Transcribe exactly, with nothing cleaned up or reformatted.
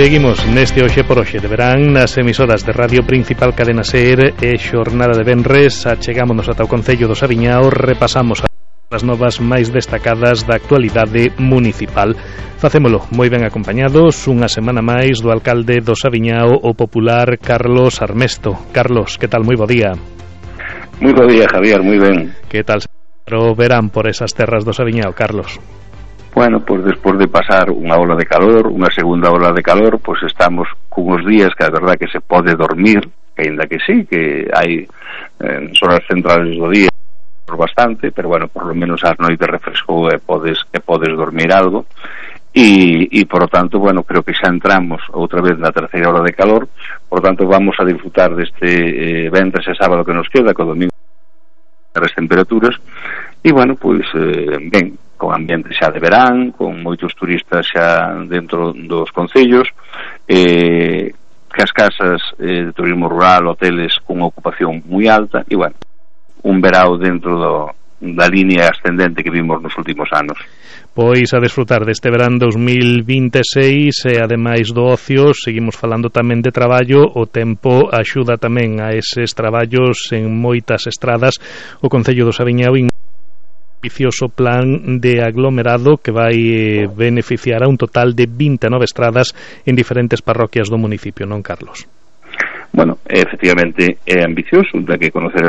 Seguimos neste Hoxe por Hoxe de verán nas emisoras de Radio Principal Cadena Ser e xornada de venres. Achegámonos ata o Concello do Saviñao, repasamos as novas máis destacadas da actualidade municipal. Facémolo moi ben acompañados unha semana máis do alcalde do Saviñao, o popular Carlos Armesto. Carlos, que tal? Moi bo día. Moi bo día, Javier, moi ben. Que tal o verán por esas terras do Saviñao, Carlos? Bueno, pois pues despois de pasar unha ola de calor, unha segunda ola de calor, pois pues estamos cunhos días que a verdad que se pode dormir, que ainda que sí, que hai eh, zonas centrales do día bastante, pero bueno, por lo menos ás noites refrescou e podes, e podes dormir algo, e, e por lo tanto, bueno, creo que xa entramos outra vez na terceira hora de calor, por lo tanto vamos a disfrutar deste eh, ventres e sábado que nos queda, co domingo as temperaturas, e bueno, pois eh, ben, con ambiente xa de verán, con moitos turistas xa dentro dos concellos, eh, que as casas eh, de turismo rural, hoteles con ocupación moi alta, e bueno, un verao dentro do, da línea ascendente que vimos nos últimos anos. Pois a desfrutar deste verán dos mil vinte e seis e ademais do ocio, seguimos falando tamén de traballo. O tempo axuda tamén a eses traballos en moitas estradas. O Concello do Saviñao ambicioso plan de aglomerado que vai beneficiar a un total de vinte e nove estradas en diferentes parroquias do municipio, non, Carlos? Bueno, efectivamente é ambicioso, da que conocer